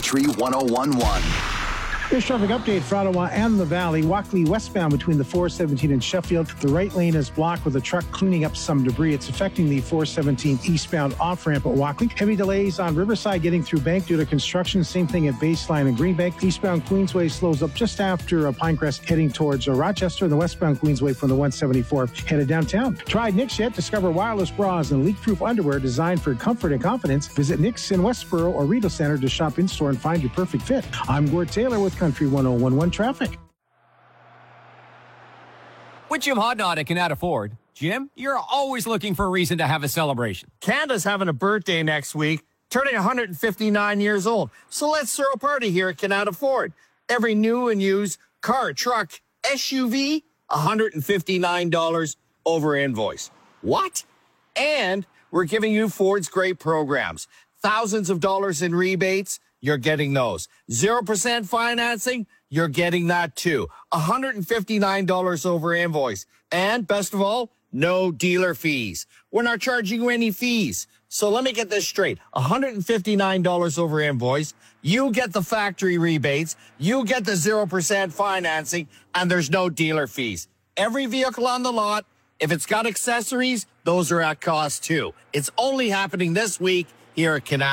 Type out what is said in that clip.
Country 101.1. This traffic update for Ottawa and the Valley. Walkley westbound between the 417 and Sheffield. The right lane is blocked with a truck cleaning up some debris. It's affecting the 417 eastbound off-ramp at Walkley. Heavy delays on Riverside getting through Bank due to construction. Same thing at Baseline and Greenbank. Eastbound Queensway slows up just after Pinecrest heading towards Rochester. And the westbound Queensway from the 174 headed downtown. Tried Nix yet? Discover wireless bras and leak-proof underwear designed for comfort and confidence. Visit Nix in Westboro or Rideau Centre to shop in-store and find your perfect fit. I'm Gord Taylor with Country 101.1 Traffic. With Jim Hodnott at Canada Ford. Jim, you're always looking for a reason to have a celebration. Canada's having a birthday next week, turning 159 years old. So let's throw a party here at Canada Ford. Every new and used car, truck, SUV, $159 over invoice. What? And we're giving you Ford's great programs. Thousands of dollars in rebates. You're getting those. 0% financing, you're getting that too. $159 over invoice. And best of all, no dealer fees. We're not charging you any fees. So let me get this straight. $159 over invoice. You get the factory rebates. You get the 0% financing, and there's no dealer fees. Every vehicle on the lot, if it's got accessories, those are at cost too. It's only happening this week here at Canada.